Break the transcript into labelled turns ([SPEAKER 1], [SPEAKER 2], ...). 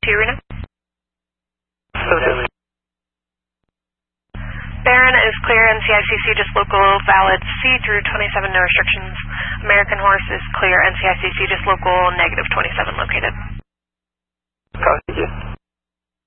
[SPEAKER 1] Arena. Baron is clear, NCICC just local, valid C through 27, no restrictions. American Horse is clear, NCICC just local, negative 27 located.